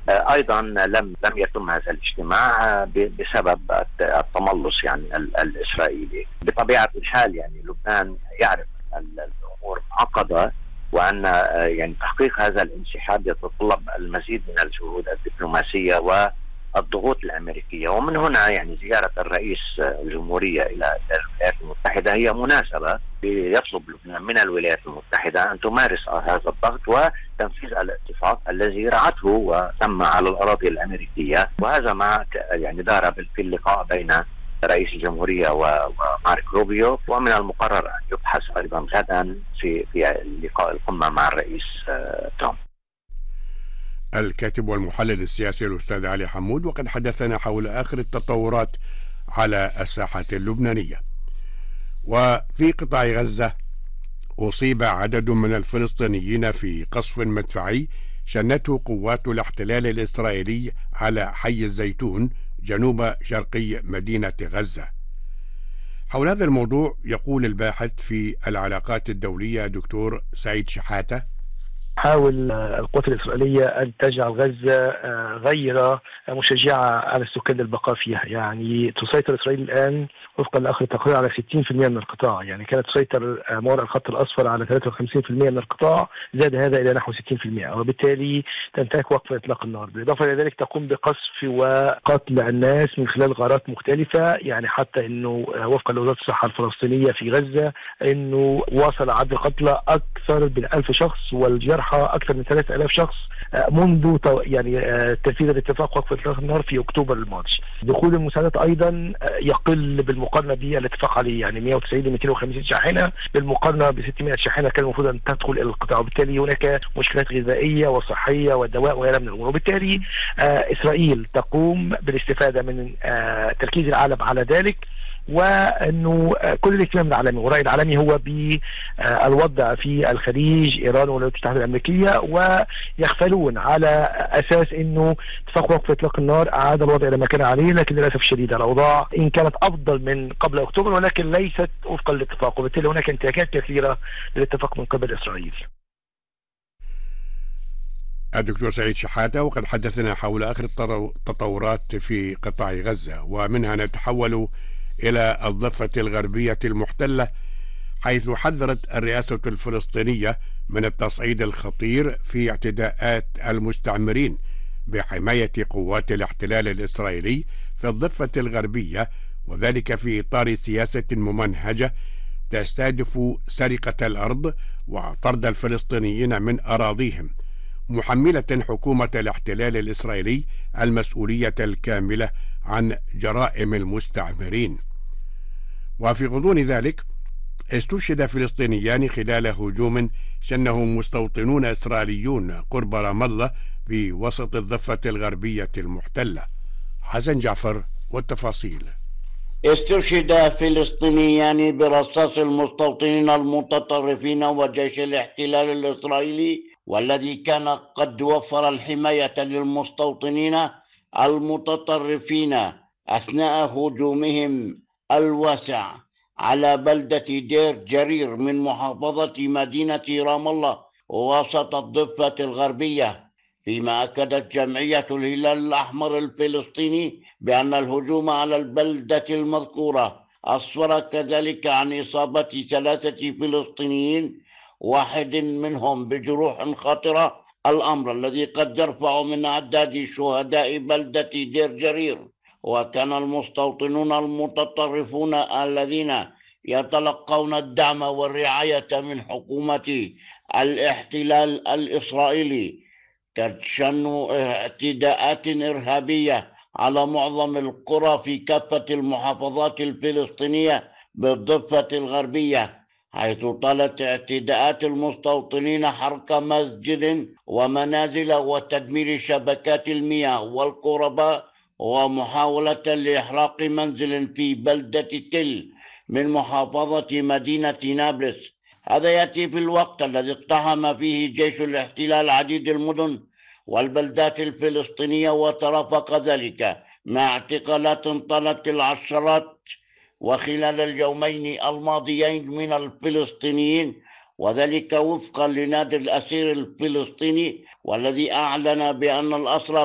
أيضا لم يتم هذا الاجتماع بسبب التملص يعني الإسرائيلي. بطبيعة الحال يعني لبنان يعرف أن الأمور معقدة، وأن يعني تحقيق هذا الانسحاب يتطلب المزيد من الجهود الدبلوماسية والضغوط الأمريكية. ومن هنا يعني زيارة الرئيس الجمهورية إلى الولايات المتحدة هي مناسبة ليطلب لبنان من الولايات المتحدة أن تمارس هذا الضغط وتنفيذ الاتفاق الذي رعته وتم على الأراضي الأمريكية. وهذا ما يعني دار في اللقاء بين رئيس الجمهورية ومارك روبيو، ومن المقرر أن يبحث أيضا غدا في لقاء القمة مع الرئيس ترامب. الكاتب والمحلل السياسي الأستاذ علي حمود، وقد حدثنا حول آخر التطورات على الساحة اللبنانية. وفي قطاع غزة أصيب عدد من الفلسطينيين في قصف مدفعي شنته قوات الاحتلال الإسرائيلي على حي الزيتون جنوب شرقي مدينة غزة. حول هذا الموضوع يقول الباحث في العلاقات الدولية دكتور سعيد شحاتة: حاول القوات الإسرائيلية أن تجعل غزة غير مشجعة على السكان للبقاء فيها. يعني تسيطر إسرائيل الآن وفقا لآخر تقرير على 60% من القطاع، يعني كانت تسيطر ما وراء الخط الأصفر على 53% من القطاع، زاد هذا إلى نحو 60%، وبالتالي تنتهك وقف إطلاق النار. بالإضافة إلى ذلك تقوم بقصف وقتل الناس من خلال غارات مختلفة، يعني حتى أنه وفقا لوزارة الصحة الفلسطينية في غزة أنه وصل عدد القتلى أكثر من 1000 شخص والجرحى أكثر من 3000 شخص منذ يعني تنفيذ الاتفاق وقف إطلاق النار في أكتوبر الماضي. دخول المساعدات أيضا يقل بالمقارنة بالاتفاق عليه، يعني 190 ل 250 شاحنة بالمقارنة ب 600 شاحنة كان المفروض أن تدخل إلى القطاع، وبالتالي هناك مشكلات غذائية وصحية ودواء وغيرها من الأمور. وبالتالي إسرائيل تقوم بالاستفادة من تركيز العالم على ذلك، وأنه كل الاهتمام العالمي والرأي العالمي هو بالوضع في الخليج، إيران والولايات المتحدة الأمريكية، ويغفلون على أساس أنه اتفاق وقف إطلاق النار أعاد الوضع إلى ما كان عليه. لكن للأسف الشديد الأوضاع إن كانت أفضل من قبل أكتوبر ولكن ليست وفقا للاتفاق، وبالتالي هناك انتهاكات كثيرة للاتفاق من قبل إسرائيل. الدكتور سعيد شحاتة، وقد حدثنا حول آخر التطورات في قطاع غزة، ومنها نتحول إلى الضفة الغربية المحتلة، حيث حذرت الرئاسة الفلسطينية من التصعيد الخطير في اعتداءات المستعمرين بحماية قوات الاحتلال الإسرائيلي في الضفة الغربية، وذلك في إطار سياسة ممنهجة تستهدف سرقة الأرض وطرد الفلسطينيين من أراضيهم، محملة حكومة الاحتلال الإسرائيلي المسؤولية الكاملة عن جرائم المستعمرين. وفي غضون ذلك استشهد فلسطينيان خلال هجوم شنه مستوطنون إسرائيليون قرب رام الله في وسط الضفة الغربية المحتلة. حسن جعفر والتفاصيل. استشهد فلسطينيان برصاص المستوطنين المتطرفين وجيش الاحتلال الإسرائيلي، والذي كان قد وفر الحماية للمستوطنين المتطرفين أثناء هجومهم الواسع على بلدة دير جرير من محافظة مدينة رام الله وسط الضفة الغربية. فيما أكدت جمعية الهلال الأحمر الفلسطيني بأن الهجوم على البلدة المذكورة أسفر كذلك عن إصابة 3 فلسطينيين، واحد منهم بجروح خطرة، الأمر الذي قد يرفع من أعداد شهداء بلدة دير جرير. وكان المستوطنون المتطرفون الذين يتلقون الدعم والرعاية من حكومة الاحتلال الإسرائيلي قد شنوا اعتداءات إرهابية على معظم القرى في كافة المحافظات الفلسطينية بالضفة الغربية، حيث طالت اعتداءات المستوطنين حرق مسجد ومنازل وتدمير شبكات المياه والكهرباء، ومحاولة لإحراق منزل في بلدة تل من محافظة مدينة نابلس. هذا يأتي في الوقت الذي اقتحم فيه جيش الاحتلال عديد المدن والبلدات الفلسطينية، وترافق ذلك مع اعتقالات طالت العشرات وخلال اليومين الماضيين من الفلسطينيين، وذلك وفقا لنادي الأسير الفلسطيني، والذي أعلن بأن الأسرى